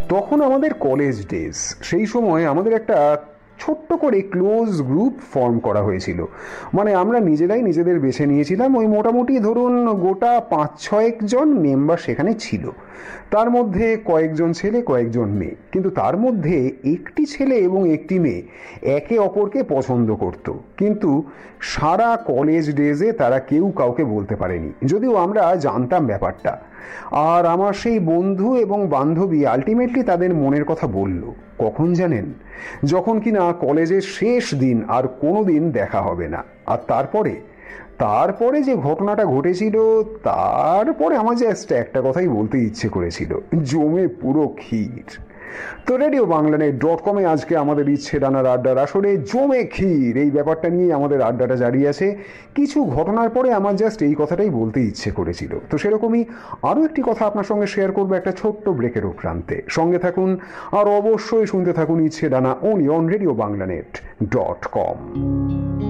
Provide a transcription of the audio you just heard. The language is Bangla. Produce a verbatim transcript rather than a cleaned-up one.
তখন আমাদের কলেজ ডেজ। সেই সময় আমাদের একটা ছোট্ট করে ক্লোজ গ্রুপ ফর্ম করা হয়েছিল। মানে আমরা নিজেরাই নিজেদের বেছে নিয়েছিলাম। ওই মোটামুটি ধরুন গোটা পাঁচ ছয়েক জন মেম্বার সেখানে ছিল। তার মধ্যে কয়েকজন ছেলে কয়েকজন মেয়ে, কিন্তু তার মধ্যে একটি ছেলে এবং একটি মেয়ে একে অপরকে পছন্দ করত, কিন্তু সারা কলেজ ডেজে তারা কেউ কাউকে বলতে পারেনি, যদিও আমরা জানতাম ব্যাপারটা। আর আমার সেই বন্ধু এবং বান্ধবী আলটিমেটলি তাদের মনের কথা বলল। কখন জানেন? যখন কিনা কলেজের শেষ দিন, আর কোনো দিন দেখা হবে না। আর তারপরে তারপরে যে ঘটনাটা ঘটেছিল, তারপরে আমার জাস্ট একটা কথাই বলতে ইচ্ছে করেছিল, জমে পুরো ক্ষীর। তো রেডিও বাংলানেট ডট কমে আজকে আমাদের ইচ্ছে ডানার আড্ডার আসলে জমে ক্ষীর এই ব্যাপারটা নিয়ে আমাদের আড্ডাটা জারি আছে। কিছু ঘটনার পরে আমার জাস্ট এই কথাটাই বলতে ইচ্ছে করেছিল। তো সেরকমই আরও একটি কথা আপনার সঙ্গে শেয়ার করবো একটা ছোট্ট ব্রেকের প্রান্তে। সঙ্গে থাকুন আর অবশ্যই শুনতে থাকুন ইচ্ছে ডানা only on radio বাংলানেট dot com.